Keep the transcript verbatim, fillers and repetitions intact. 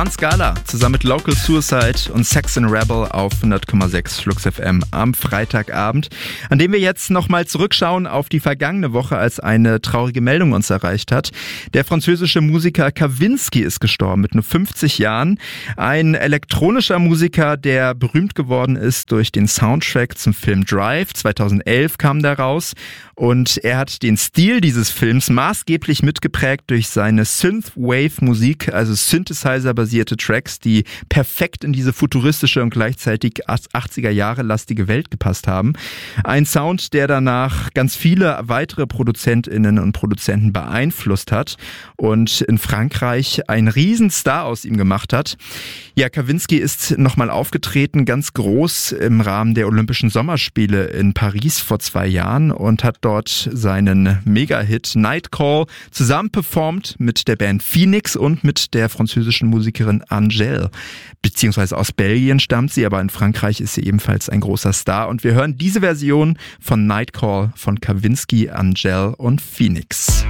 Franz Gala zusammen mit Local Suicide und Saxon Rebel auf hundert Komma sechs Flux F M am Freitagabend, an dem wir jetzt nochmal zurückschauen auf die vergangene Woche, als eine traurige Meldung uns erreicht hat. Der französische Musiker Kavinsky ist gestorben mit nur fünfzig Jahren. Ein elektronischer Musiker, der berühmt geworden ist durch den Soundtrack zum Film Drive. zweitausendelf kam der raus und er hat den Stil dieses Films maßgeblich mitgeprägt durch seine Synthwave-Musik, also Synthesizer-basierte Tracks, die perfekt in diese futuristische und gleichzeitig achtziger-Jahre-lastige Welt gepasst haben. Ein Sound, der danach ganz viele weitere ProduzentInnen und Produzenten beeinflusst hat und in Frankreich einen Riesenstar aus ihm gemacht hat. Ja, Kavinsky ist nochmal aufgetreten, ganz groß im Rahmen der Olympischen Sommerspiele in Paris vor zwei Jahren und hat dort seinen Mega-Hit Nightcall zusammen performt mit der Band Phoenix und mit der französischen Musikerin Angèle. Beziehungsweise aus Belgien stammt sie, aber in Frankreich ist sie ebenfalls ein großer Star. Und wir hören diese Version von Nightcall von Kavinsky, Angèle und Phoenix.